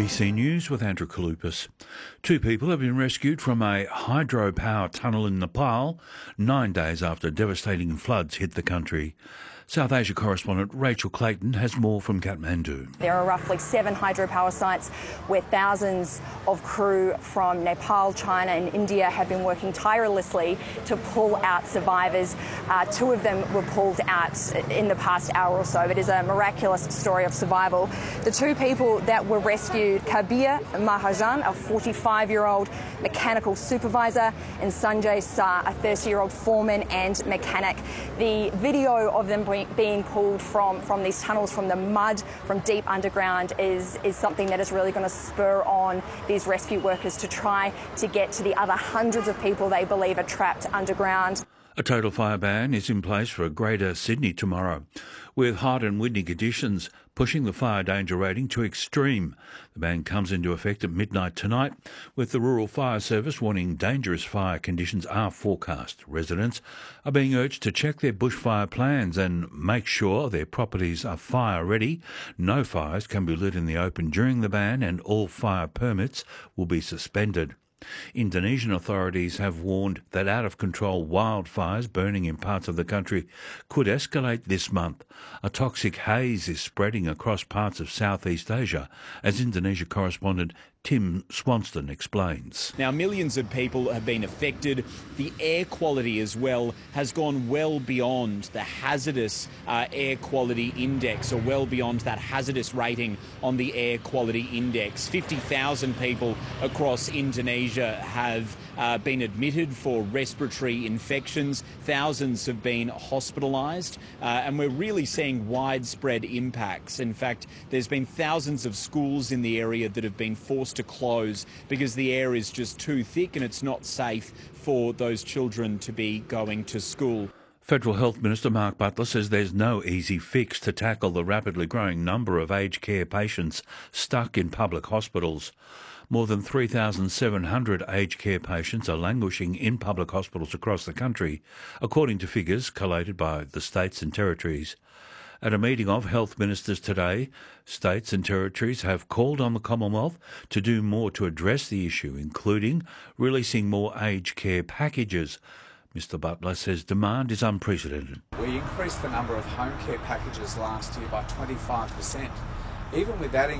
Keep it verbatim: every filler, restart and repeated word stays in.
B C News with Andrew Kalupas. Two people have been rescued from a hydropower tunnel in Nepal nine days after devastating floods hit the country. South Asia correspondent Rachel Clayton has more from Kathmandu. There are roughly seven hydropower sites where thousands of crew from Nepal, China and India have been working tirelessly to pull out survivors. Uh, two of them were pulled out in the past hour or so. It is a miraculous story of survival. The two people that were rescued, Kabir Mahajan, a forty-five-year-old mechanical supervisor, and Sanjay Shah, a thirty-year-old foreman and mechanic. The video of them being pulled from, from these tunnels, from the mud, from deep underground, is, is something that is really going to spur on these rescue workers to try to get to the other hundreds of people they believe are trapped underground. A total fire ban is in place for Greater Sydney tomorrow, with hot and windy conditions pushing the fire danger rating to extreme. The ban comes into effect at midnight tonight, with the Rural Fire Service warning dangerous fire conditions are forecast. Residents are being urged to check their bushfire plans and make sure their properties are fire ready. No fires can be lit in the open during the ban, and all fire permits will be suspended. Indonesian authorities have warned that out-of-control wildfires burning in parts of the country could escalate this month. A toxic haze is spreading across parts of Southeast Asia, as Indonesia correspondent Tim Swanston explains. Now, millions of people have been affected. The air quality as well has gone well beyond the hazardous uh, air quality index, or well beyond that hazardous rating on the air quality index. fifty thousand people across Indonesia have uh, been admitted for respiratory infections. Thousands have been hospitalised, uh, and we're really seeing widespread impacts. In fact, there's been thousands of schools in the area that have been forced to close because the air is just too thick and it's not safe for those children to be going to school. Federal Health Minister Mark Butler says there's no easy fix to tackle the rapidly growing number of aged care patients stuck in public hospitals. More than three thousand seven hundred aged care patients are languishing in public hospitals across the country, according to figures collated by the states and territories. At a meeting of health ministers today, states and territories have called on the Commonwealth to do more to address the issue, including releasing more aged care packages. Mister Butler says demand is unprecedented. We increased the number of home care packages last year by twenty-five percent. Even with that